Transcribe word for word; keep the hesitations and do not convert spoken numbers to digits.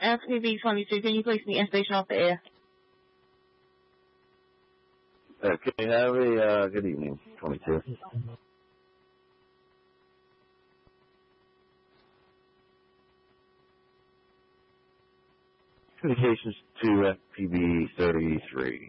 F P V twenty-two, can you place me in station off the air? Okay, have a uh, good evening, twenty-two. Communications to F P V thirty-three.